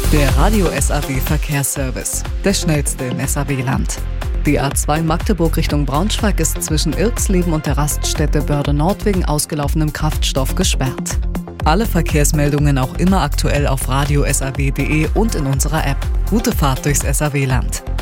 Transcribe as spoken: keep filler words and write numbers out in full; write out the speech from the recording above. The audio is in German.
Der Radio S A W Verkehrsservice, der schnellste im S A W-Land. Die A zwei Magdeburg Richtung Braunschweig ist zwischen Irxleben und der Raststätte Börde Nord wegen ausgelaufenem Kraftstoff gesperrt. Alle Verkehrsmeldungen auch immer aktuell auf radio s a w punkt d e und in unserer App. Gute Fahrt durchs S A W-Land.